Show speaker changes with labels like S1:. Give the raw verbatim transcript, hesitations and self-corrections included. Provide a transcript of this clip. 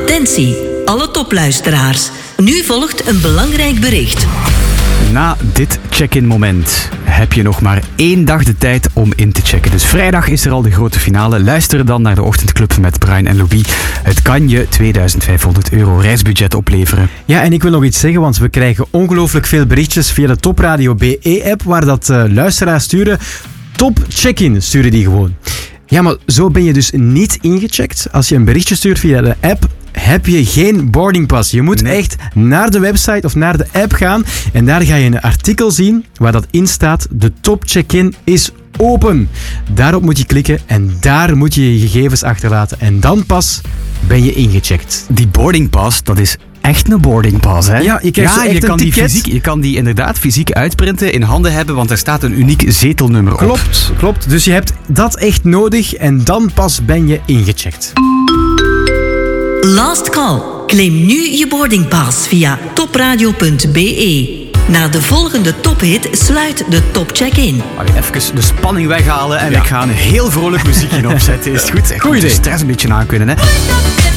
S1: Attentie, alle topluisteraars. Nu volgt een belangrijk bericht.
S2: Na dit check-in moment heb je nog maar één dag de tijd om in te checken. Dus vrijdag is er al de grote finale. Luister dan naar de Ochtendclub met Brian en Louis. Het kan je tweeduizend vijfhonderd euro reisbudget opleveren.
S3: Ja, en ik wil nog iets zeggen, want we krijgen ongelooflijk veel berichtjes via de Top Radio B E-app, waar dat uh, luisteraars sturen. Top check-in sturen die gewoon. Ja, maar zo ben je dus niet ingecheckt. Als je een berichtje stuurt via de app, heb je geen boardingpas. Je moet nee. echt naar de website of naar de app gaan en daar ga je een artikel zien waar dat in staat. De top check-in is open. Daarop moet je klikken en daar moet je je gegevens achterlaten en dan pas ben je ingecheckt.
S2: Die boardingpas, dat is echt een boardingpas, hè?
S3: Ja, je, ja,
S2: je, kan die fysiek, je kan die inderdaad fysiek uitprinten, in handen hebben, want er staat een uniek zetelnummer op.
S3: Klopt, klopt. Dus je hebt dat echt nodig en dan pas ben je ingecheckt.
S1: Last call. Claim nu je boardingpass via topradio punt b e. Na de volgende tophit sluit de top check-in.
S2: Even de spanning weghalen en ja. ik ga een heel vrolijk muziekje opzetten. Is het goed?
S3: Goed idee.
S2: De stress een beetje aankunnen, hè?